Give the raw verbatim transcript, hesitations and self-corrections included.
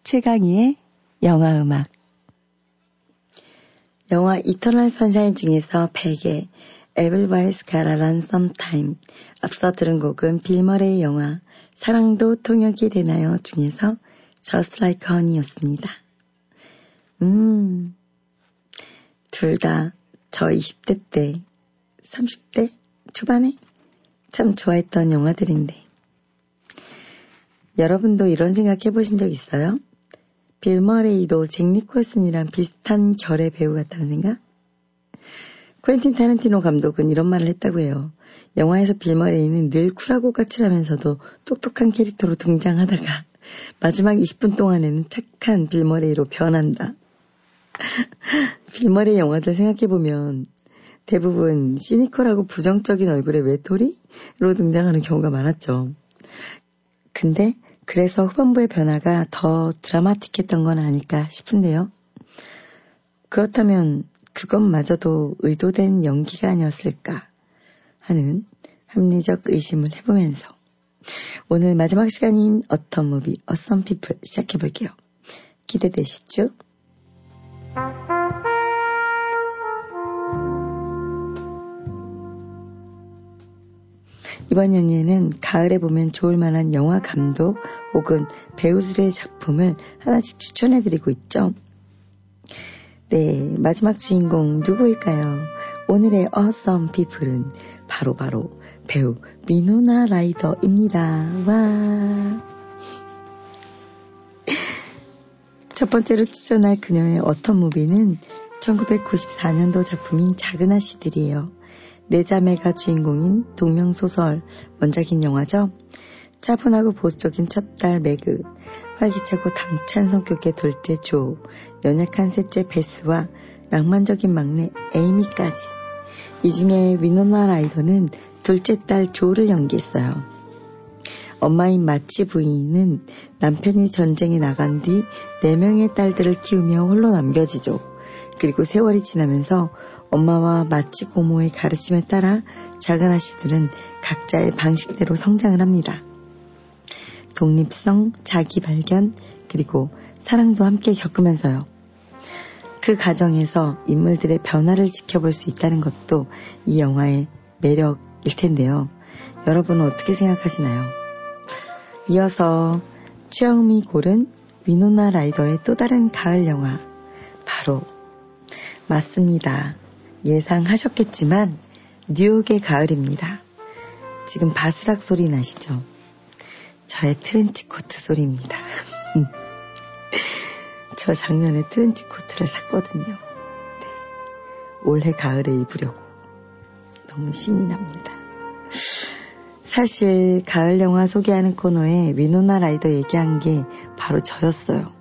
최강희의 영화음악. 영화 이터널 선샤인 중에서 베개, Everybody's Gotta Run Sometime, 앞서 들은 곡은 빌 머레이 영화 사랑도 통역이 되나요 중에서 Just Like Honey였습니다. 음, 둘 다 저 이십 대 때, 삼십 대 초반에 참 좋아했던 영화들인데, 여러분도 이런 생각 해보신 적 있어요? 빌 머레이도 잭 니콜슨이랑 비슷한 결의 배우 같다는 생각? 퀸틴 타란티노 감독은 이런 말을 했다고 해요. 영화에서 빌 머레이는 늘 쿨하고 까칠하면서도 똑똑한 캐릭터로 등장하다가 마지막 이십 분 동안에는 착한 빌 머레이로 변한다. 빌 머레이 영화들 생각해보면 대부분 시니컬하고 부정적인 얼굴의 외톨이로 등장하는 경우가 많았죠. 근데 그래서 후반부의 변화가 더 드라마틱했던 건 아닐까 싶은데요. 그렇다면 그것마저도 의도된 연기가 아니었을까 하는 합리적 의심을 해보면서 오늘 마지막 시간인 어떤 무비, 어썸 피플 시작해볼게요. 기대되시죠? 이번 연휴에는 가을에 보면 좋을 만한 영화 감독 혹은 배우들의 작품을 하나씩 추천해드리고 있죠. 네, 마지막 주인공 누구일까요? 오늘의 Awesome People은 바로바로 바로 배우 위노나 라이더입니다. 와. 첫 번째로 추천할 그녀의 어떤 무비는 천구백구십사 년도 작품인 작은 아씨들이에요. 네 자매가 주인공인 동명소설 원작인 영화죠. 차분하고 보수적인 첫딸 매그, 활기차고 당찬 성격의 둘째 조, 연약한 셋째 베스와 낭만적인 막내 에이미까지. 이 중에 위노나 라이더는 둘째 딸 조를 연기했어요. 엄마인 마치 부인은 남편이 전쟁에 나간 뒤 네 명의 딸들을 키우며 홀로 남겨지죠. 그리고 세월이 지나면서 엄마와 마치 고모의 가르침에 따라 작은 아씨들은 각자의 방식대로 성장을 합니다. 독립성, 자기 발견, 그리고 사랑도 함께 겪으면서요. 그 과정에서 인물들의 변화를 지켜볼 수 있다는 것도 이 영화의 매력일 텐데요. 여러분은 어떻게 생각하시나요? 이어서 최영미 고른 위노나 라이더의 또 다른 가을 영화, 바로 맞습니다. 예상하셨겠지만 뉴욕의 가을입니다. 지금 바스락 소리 나시죠? 저의 트렌치 코트 소리입니다. 저 작년에 트렌치 코트를 샀거든요. 네. 올해 가을에 입으려고 너무 신이 납니다. 사실 가을 영화 소개하는 코너에 위노나 라이더 얘기한 게 바로 저였어요.